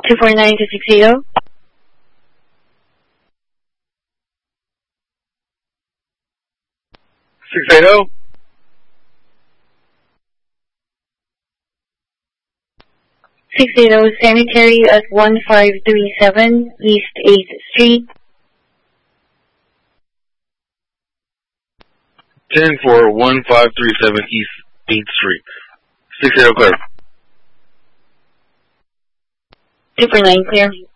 249-260. 680. 680 Sanitary at 1537 East 8th Street. 10 for 1537 East 8th Street. 680 clear. 249 clear.